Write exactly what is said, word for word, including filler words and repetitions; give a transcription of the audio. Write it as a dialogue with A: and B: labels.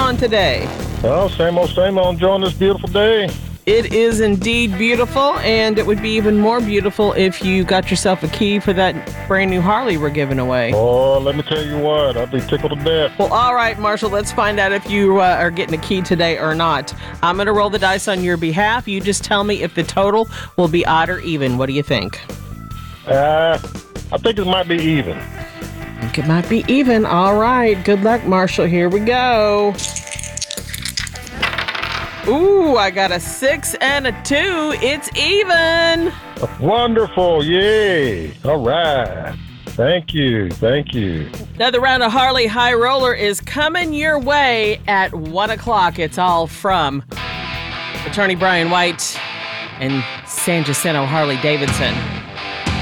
A: on today?
B: Well, same old, same old, enjoying this beautiful day.
A: It is indeed beautiful, and it would be even more beautiful if you got yourself a key for that brand new Harley we're giving away.
B: Oh, let me tell you what, I'd be tickled to death.
A: Well, all right, Marshall, let's find out if you uh, are getting a key today or not. I'm going to roll the dice on your behalf. You just tell me if the total will be odd or even. What do you think?
B: Uh, I think it might be even.
A: I think it might be even. All right. Good luck, Marshall. Here we go. Ooh, I got a six and a two. It's even.
B: Wonderful. Yay. All right. Thank you. Thank you.
A: Another round of Harley High Roller is coming your way at one o'clock. It's all from attorney Brian White and San Jacinto Harley Davidson.